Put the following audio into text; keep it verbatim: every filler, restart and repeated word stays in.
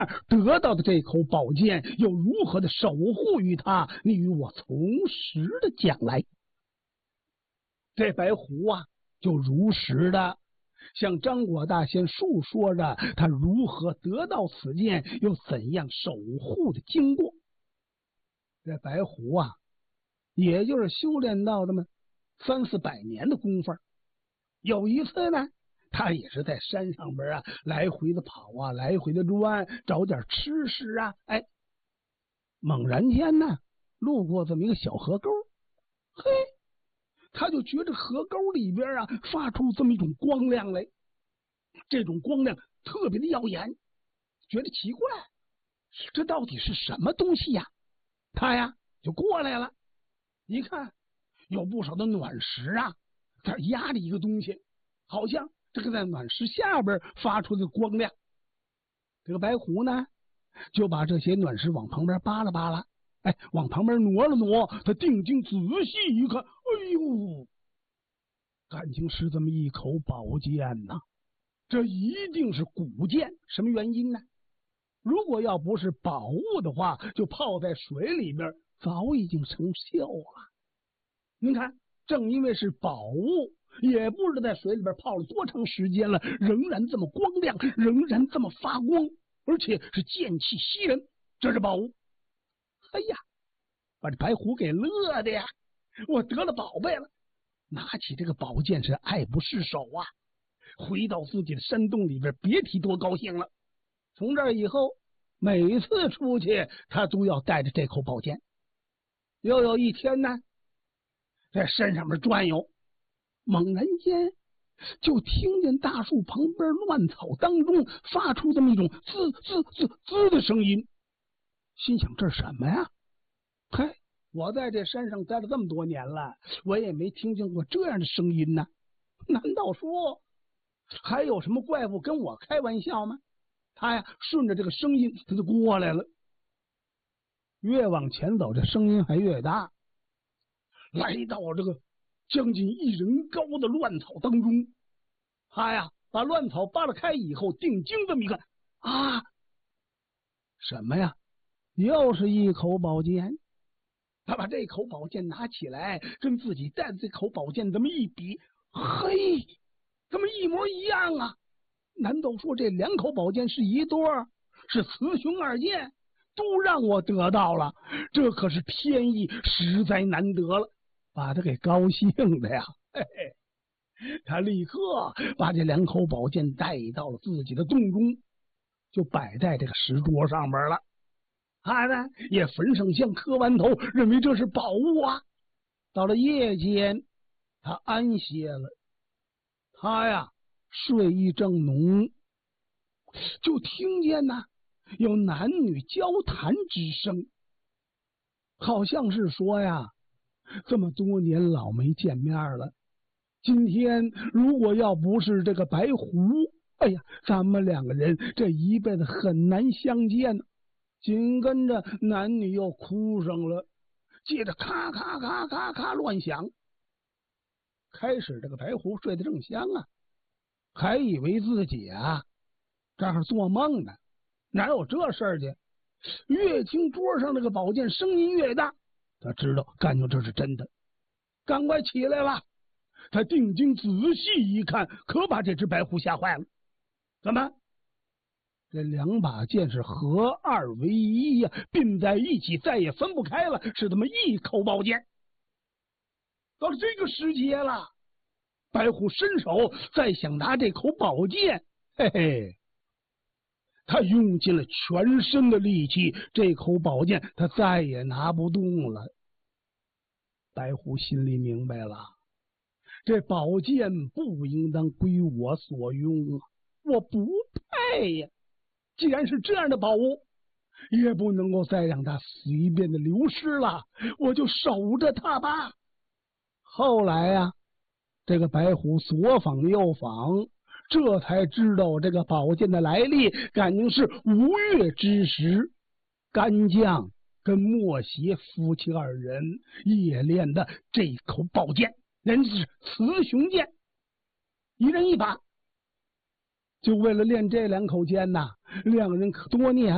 得到的这口宝剑又如何的守护于他？你与我从实的讲来。这白狐啊，就如实的向张果大仙述说着他如何得到此剑，又怎样守护的经过。这白狐啊，也就是修炼到这么三四百年的功夫。有一次呢，他也是在山上边啊，来回的跑啊，来回的转，找点吃食啊。哎，猛然间呢，路过这么一个小河沟，嘿，他就觉得河沟里边啊，发出这么一种光亮来，这种光亮特别的耀眼，觉得奇怪，这到底是什么东西呀？他呀就过来了，一看有不少的暖石啊，这压着一个东西，好像这个在暖石下边发出的光亮。这个白狐呢，就把这些暖石往旁边扒拉扒拉，哎，往旁边挪了挪，他定睛仔细一看，哎呦，感情是这么一口宝剑呐！这一定是古剑，什么原因呢？如果要不是宝物的话，就泡在水里边，早已经成锈了。您看，正因为是宝物，也不知道在水里边泡了多长时间了，仍然这么光亮，仍然这么发光，而且是剑气袭人，这是宝物。哎呀，把这白狐给乐的呀！我得了宝贝了，拿起这个宝剑是爱不释手啊！回到自己的山洞里边，别提多高兴了。从这以后，每次出去，他都要带着这口宝剑。又有一天呢，在山上面转悠，猛然间就听见大树旁边乱草当中发出这么一种滋滋滋滋的声音，心想这是什么呀？嘿，我在这山上待了这么多年了，我也没听见过这样的声音呢。难道说还有什么怪物跟我开玩笑吗？他呀，顺着这个声音他就过来了。越往前走，这声音还越大，来到这个将近一人高的乱草当中。他呀，把乱草扒拉开以后，定睛这么一看，啊，什么呀？又是一口宝剑。他把这口宝剑拿起来，跟自己带的这口宝剑这么一比，嘿，怎么一模一样啊？难道说这两口宝剑是一对儿，是雌雄二剑，都让我得到了？这可是天意，实在难得了，把他给高兴的呀！嘿嘿，他立刻把这两口宝剑带到了自己的洞中，就摆在这个石桌上边了。他呢也焚上香，磕完头，认为这是宝物啊。到了夜间，他安歇了。他呀睡意正浓，就听见呐有男女交谈之声，好像是说呀，这么多年老没见面了，今天如果要不是这个白狐，哎呀，咱们两个人这一辈子很难相见呢。紧跟着男女又哭上了，接着咔咔咔咔咔乱响。开始这个白狐睡得正香啊，还以为自己啊这儿做梦呢，哪有这事儿去？越听桌上这个宝剑声音越大，他知道感觉这是真的，赶快起来了。他定睛仔细一看，可把这只白狐吓坏了。怎么？这两把剑是合二为一呀、啊，并在一起，再也分不开了，是这么一口宝剑。到了这个时节了，白虎伸手再想拿这口宝剑，嘿嘿，他用尽了全身的力气，这口宝剑他再也拿不动了。白虎心里明白了，这宝剑不应当归我所用啊，我不配呀。既然是这样的宝物，也不能够再让它随便的流失了，我就守着它吧。后来呀、啊，这个白虎左访右访，这才知道这个宝剑的来历，感情是吴越之时，干将跟莫邪夫妻二人冶炼的这口宝剑，人是雌雄剑，一人一把。就为了练这两口剑呐，两人可多年